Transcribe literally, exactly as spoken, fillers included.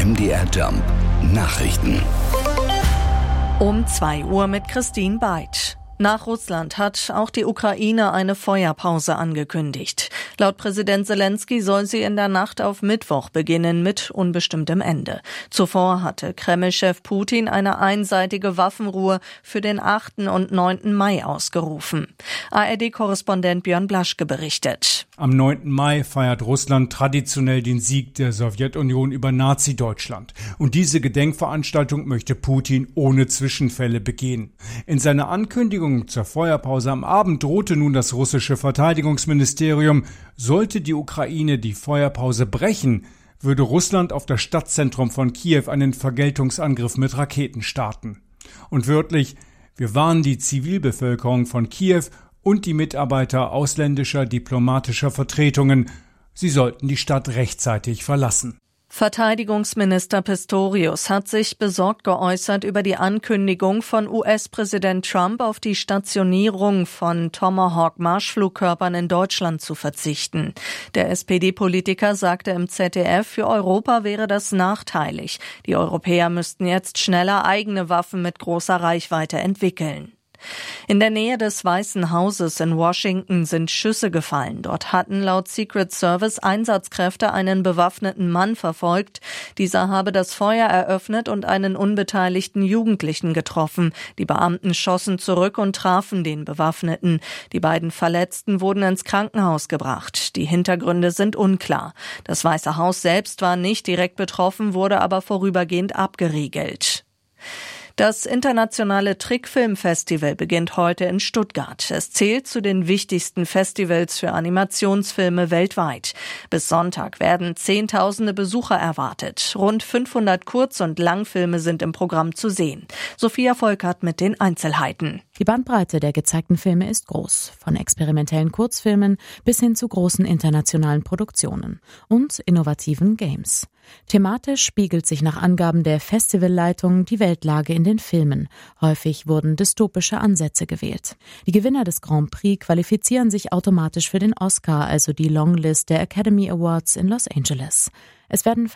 M D R Jump Nachrichten. Um zwei Uhr mit Christine Beid. Nach Russland hat auch die Ukraine eine Feuerpause angekündigt. Laut Präsident Selenskyj soll sie in der Nacht auf Mittwoch beginnen mit unbestimmtem Ende. Zuvor hatte Kreml-Chef Putin eine einseitige Waffenruhe für den achten und neunten Mai ausgerufen. A R D-Korrespondent Björn Blaschke berichtet. Am neunten Mai feiert Russland traditionell den Sieg der Sowjetunion über Nazi-Deutschland. Und diese Gedenkveranstaltung möchte Putin ohne Zwischenfälle begehen. In seiner Ankündigung zur Feuerpause am Abend drohte nun das russische Verteidigungsministerium, sollte die Ukraine die Feuerpause brechen, würde Russland auf das Stadtzentrum von Kiew einen Vergeltungsangriff mit Raketen starten. Und wörtlich: Wir warnen die Zivilbevölkerung von Kiew und die Mitarbeiter ausländischer diplomatischer Vertretungen, sie sollten die Stadt rechtzeitig verlassen. Verteidigungsminister Pistorius hat sich besorgt geäußert über die Ankündigung von U S-Präsident Trump, auf die Stationierung von Tomahawk-Marschflugkörpern in Deutschland zu verzichten. Der S P D-Politiker sagte im Z D F, für Europa wäre das nachteilig. Die Europäer müssten jetzt schneller eigene Waffen mit großer Reichweite entwickeln. In der Nähe des Weißen Hauses in Washington sind Schüsse gefallen. Dort hatten laut Secret Service Einsatzkräfte einen bewaffneten Mann verfolgt. Dieser habe das Feuer eröffnet und einen unbeteiligten Jugendlichen getroffen. Die Beamten schossen zurück und trafen den Bewaffneten. Die beiden Verletzten wurden ins Krankenhaus gebracht. Die Hintergründe sind unklar. Das Weiße Haus selbst war nicht direkt betroffen, wurde aber vorübergehend abgeriegelt. Das internationale Trickfilmfestival beginnt heute in Stuttgart. Es zählt zu den wichtigsten Festivals für Animationsfilme weltweit. Bis Sonntag werden Zehntausende Besucher erwartet. Rund fünfhundert Kurz- und Langfilme sind im Programm zu sehen. Sophia Volkert mit den Einzelheiten. Die Bandbreite der gezeigten Filme ist groß, von experimentellen Kurzfilmen bis hin zu großen internationalen Produktionen und innovativen Games. Thematisch spiegelt sich nach Angaben der Festivalleitung die Weltlage in den Filmen. Häufig wurden dystopische Ansätze gewählt. Die Gewinner des Grand Prix qualifizieren sich automatisch für den Oscar, also die Longlist der Academy Awards in Los Angeles. Es werden